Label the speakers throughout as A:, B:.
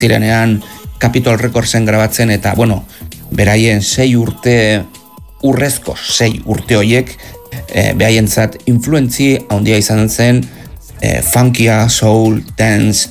A: zirenean Capitol Recordsen grabatzen, eta, bueno, beraien 6 urte, urrezko 6 urte horiek, behaientzat influentzi handia izan zen, funkia, soul, dance,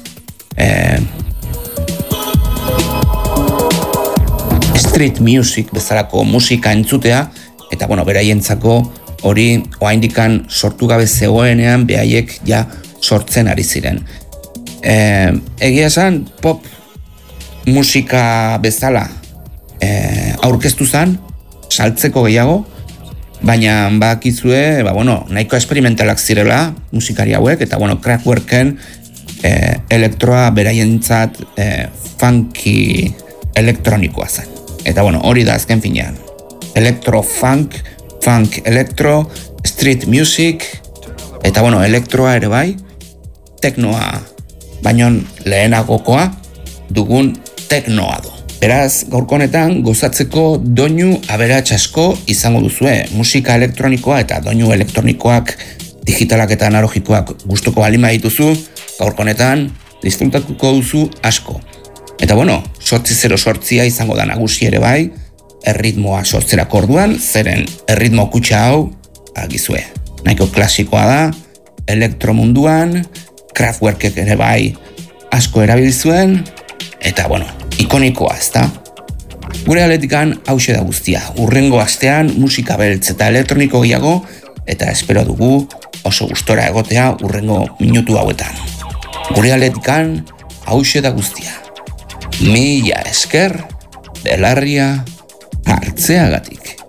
A: street music bezalako musika entzutea, eta, bueno, beraientzako hori oraindikan sortu gabe zegoenean behaiek ja sortzen ari ziren. Egia esan, pop musika bezala aurkeztu zen, saltzeko gehiago, baina bakizue, nahiko experimentalak zirela musikari hauek, eta Kraftwerken elektroa beraientzat funky elektronikoa zen. Eta hori da azken finean. Electro-funk, funk-elektro, street music, eta elektroa ere bai, teknoa, baino lehenagokoa dugun teknoa du. Beraz, gaurko honetan gozatzeko doinu aberats asko izango duzue. Musika elektronikoa eta doinu elektronikoak, digitalak eta analogikoak gustuko balima dituzu, gaurko honetan disfrutatuko duzu asko. Eta 808 izango da nagusi ere bai, erritmoa sortzerako orduan, zeren erritmo kutxa hau, agizue, nahiko klasikoa da, elektromunduan, Kraftwerkek ere bai asko erabiltzuen, eta ikonikoa, ezta? Gure aletikan hauxe da guztia, urrengo astean musika beltz eta elektroniko gehiago, eta espero dugu oso gustora egotea urrengo minutu hauetan. Gure aletikan hauxe da guztia. Mila esker, belarria hartzeagatik.